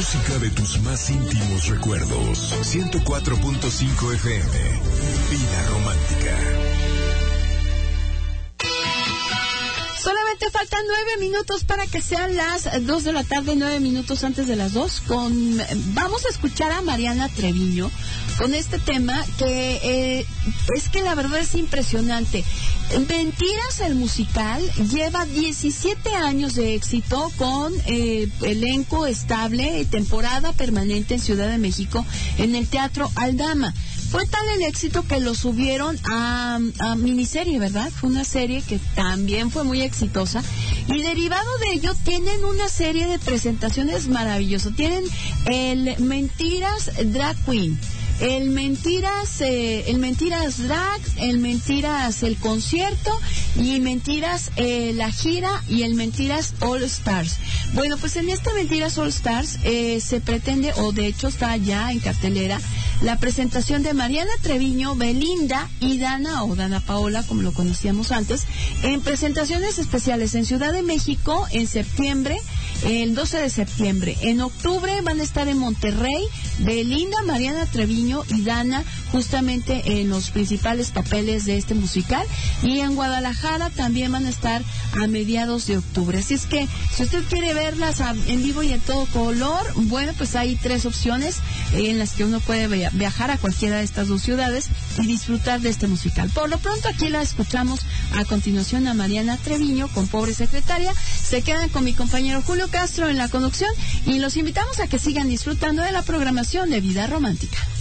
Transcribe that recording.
música de tus más íntimos recuerdos. 104.5 FM. Vida Romántica. Solamente faltan 9 minutos para que sean las 2 de la tarde, 9 minutos antes de las 2. Vamos a escuchar a Mariana Treviño con este tema que es que la verdad es impresionante. Mentiras, el musical, lleva 17 años de éxito con elenco estable, temporada permanente en Ciudad de México, en el Teatro Aldama. Fue tal el éxito que lo subieron a miniserie, ¿verdad? Fue una serie que también fue muy exitosa. Y derivado de ello, tienen una serie de presentaciones maravillosas. Tienen el Mentiras Drag Queen, el Mentiras Drag, el Mentiras el concierto, y Mentiras la gira, y el Mentiras All Stars. Bueno, pues en este Mentiras All Stars se pretende, o de hecho está ya en cartelera, la presentación de Mariana Treviño, Belinda y Dana, o Dana Paola, como lo conocíamos antes, en presentaciones especiales en Ciudad de México en septiembre, el 12 de septiembre. En octubre van a estar en Monterrey Belinda, Mariana Treviño y Dana, justamente en los principales papeles de este musical. Y en Guadalajara también van a estar a mediados de octubre. Así es que, si usted quiere verlas en vivo y en todo color, bueno, pues hay 3 opciones en las que uno puede viajar a cualquiera de estas 2 ciudades y disfrutar de este musical. Por lo pronto, aquí la escuchamos a continuación a Mariana Treviño con Pobre Secretaria. Se quedan con mi compañero Julio Castro en la conducción y los invitamos a que sigan disfrutando de la programación de Vida Romántica.